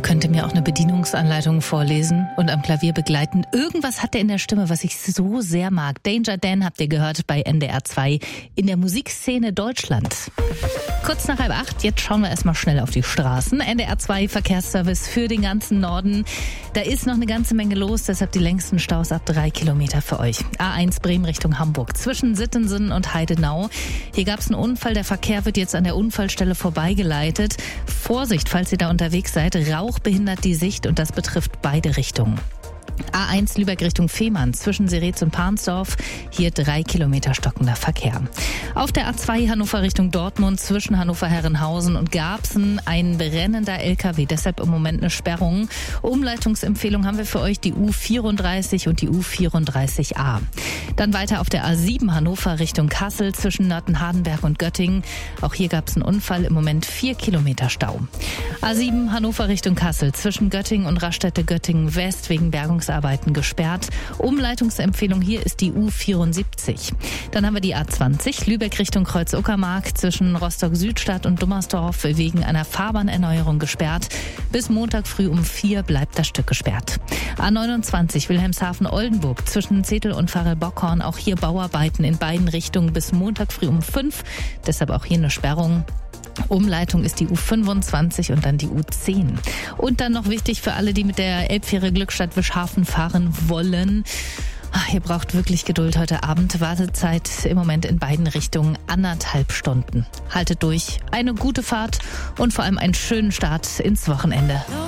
könnte mir auch eine Bedienungsanleitung vorlesen und am Klavier begleiten. Irgendwas hat er in der Stimme, was ich so sehr mag. Danger Dan habt ihr gehört bei NDR 2 in der Musikszene Deutschland. Kurz nach 7:30, jetzt schauen wir erstmal schnell auf die Straßen. NDR 2 Verkehrsservice für den ganzen Norden. Da ist noch eine ganze Menge los, deshalb die längsten Staus ab 3 Kilometer für euch. A1 Bremen Richtung Hamburg, zwischen Sittensen und Heidenau. Hier gab es einen Unfall, der Verkehr wird jetzt an der Unfallstelle vorbeigeleitet. Vorsicht, falls ihr da unterwegs seid, Rauch behindert die Sicht und das betrifft beide Richtungen. A1 Lübeck Richtung Fehmarn, zwischen Seretz und Parnsdorf, hier 3 Kilometer stockender Verkehr. Auf der A2 Hannover Richtung Dortmund, zwischen Hannover-Herrenhausen und Garbsen, ein brennender LKW, deshalb im Moment eine Sperrung. Umleitungsempfehlung haben wir für euch die U34 und die U34a. Dann weiter auf der A7 Hannover Richtung Kassel, zwischen Nörten-Hardenberg und Göttingen. Auch hier gab es einen Unfall, im Moment 4 Kilometer Stau. A7 Hannover Richtung Kassel, zwischen Göttingen und Raststätte-Göttingen West wegen Bergungsarbeiten gesperrt. Umleitungsempfehlung hier ist die U74. Dann haben wir die A20 Lübeck Richtung Kreuz-Uckermark, zwischen Rostock-Südstadt und Dummersdorf wegen einer Fahrbahnerneuerung gesperrt. Bis Montag früh um 4 bleibt das Stück gesperrt. A29 Wilhelmshaven-Oldenburg, zwischen Zetel und Farel-Bockhorn, auch hier Bauarbeiten in beiden Richtungen bis Montag früh um 5. Deshalb auch hier eine Sperrung. Umleitung ist die U25 und dann die U10. Und dann noch wichtig für alle, die mit der Elbfähre Glückstadt-Wischhafen fahren wollen. Ihr braucht wirklich Geduld heute Abend. Wartezeit im Moment in beiden Richtungen 1,5 Stunden. Haltet durch, eine gute Fahrt und vor allem einen schönen Start ins Wochenende.